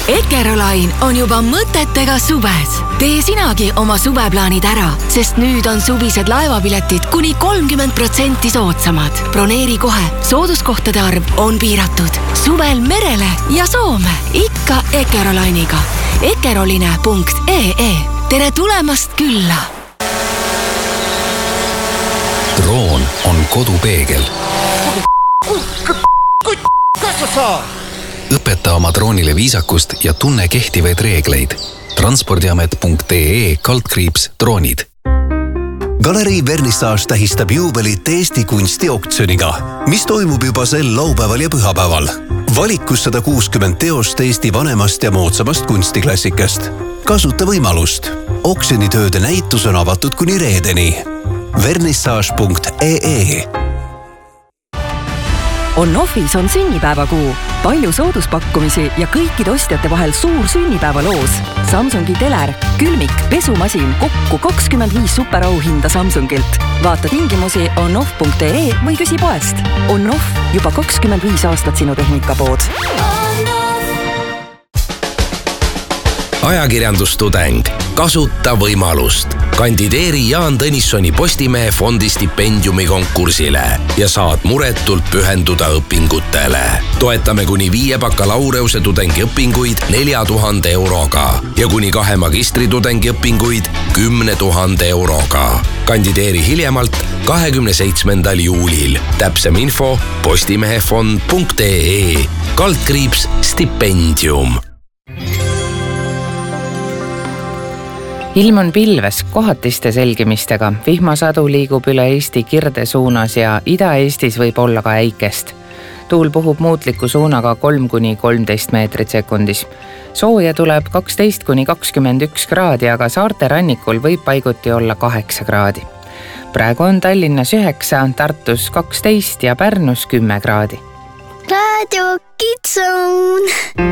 Eckerolain on juba mõtetega suves. Tee sinagi oma suveplaanid ära, sest nüüd on suvised laevapiletid kuni 30% soodsamad. Broneeri kohe, sooduskohtade arv on piiratud. Suvel merele ja Soome, ikka Eckerolainiga. Eckeroline.ee. Tere tulemast külla! Droon on kodupeegel. Kas sa saa? Õpeta oma droonile viisakust ja tunne kehtivaid reegleid. Transpordiamet.ee/droonid. Galerii Vernissage tähistab juubelit Eesti kunstioktsiooniga, mis toimub juba sel laupäeval ja pühapäeval. Valikus 160 teost Eesti vanemast ja moodsamast kunstiklassikast. Kasuta võimalust. Oksjonitööde näitus on avatud kuni reedeni. Vernissage.ee. OnOffis on sünnipäevakuu. Palju sooduspakkumisi ja kõikide ostjate vahel suur sünnipäevaloos. Samsungi teler, külmik, pesumasin, kokku 25 superauhinda Samsungilt. Vaata tingimusi onoff.ee või küsi poest. OnOff, juba 25 aastat sinu tehnikapood. Ajakirjandustudeng. Kasuta võimalust. Kandideeri Jaan Tõnissoni Postimehe fondi stipendiumi konkursile ja saad muretult pühenduda õpingutele. Toetame kuni 5 bakalaureuse tudengiõpinguid 4000 euroga ja kuni 2 magistritudengi õpinguid 10 000 euroga. Kandideeri hiljemalt 27. juulil. Täpsem info postimehefond.ee/stipendium. Ilm on pilves kohatiste selgimistega. Vihmasadu liigub üle Eesti kirde suunas ja Ida-Eestis võib olla ka äikest. Tuul puhub muutliku suunaga 3–13 meetrit sekundis. Sooja tuleb 12–21 kraadi, aga saarte rannikul võib paiguti olla 8 kraadi. Praegu on Tallinnas 9, Tartus 12 ja Pärnus 10 kraadi. Radio Kids Zone.